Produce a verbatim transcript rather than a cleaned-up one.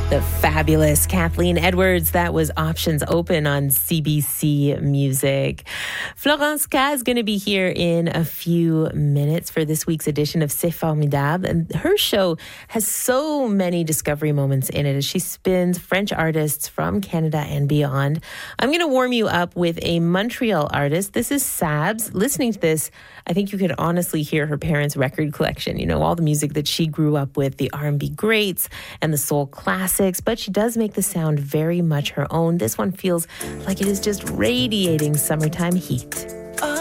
The fabulous Kathleen Edwards. That was Options Open on C B C Music. Florence K is going to be here in a few minutes for this week's edition of C'est Formidable. And her show has so many discovery moments in it as she spins French artists from Canada and beyond. I'm going to warm you up with a Montreal artist. This is Sabs. Listening to this, I think you could honestly hear her parents' record collection. You know, all the music that she grew up with, the R and B greats and the soul classics. But she does make the sound very much her own. This one feels like it is just radiating summertime heat.